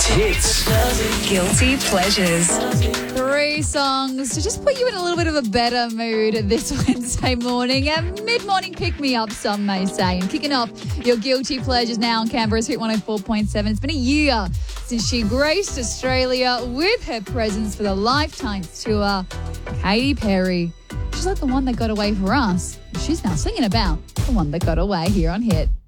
Hits. Guilty pleasures. 3 songs to just put you in a little bit of a better mood this Wednesday morning. A mid-morning pick-me-up, some may say. And kicking off your guilty pleasures now on Canberra's Hit 104.7. It's been a year since she graced Australia with her presence for the Lifetimes Tour. Katy Perry. She's like the one that got away for us. She's now singing about the one that got away here on Hit.